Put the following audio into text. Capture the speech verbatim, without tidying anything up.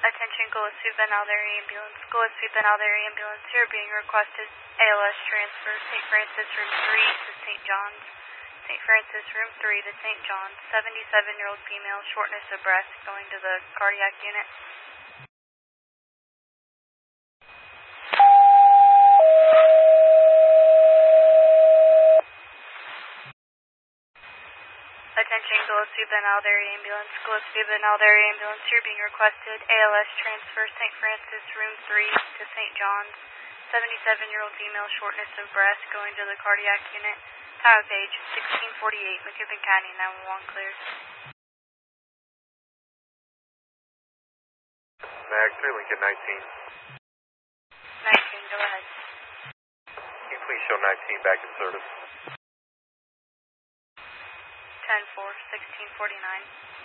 Attention, Gillespie Ben Alder Ambulance. Gillespie Ben Alder Ambulance, you're being requested A L S transfer, Saint Francis Room three to Saint John's. Saint Francis Room three to Saint John's. seventy-seven-year-old female, shortness of breath, going to the cardiac unit. Attention, Gillespie Ben Alder Ambulance. Gillespie Ben Alder Ambulance, you're being requested A L S transfer, Saint Francis Room three to Saint John's. seventy-seven-year-old female, shortness of breath, going to the cardiac unit. Time page sixteen forty-eight, Macoupin County, nine one one cleared. Mag three, Lincoln nineteen. nineteen, go ahead. Can you please show nineteen back in service? ten four, sixteen forty-nine.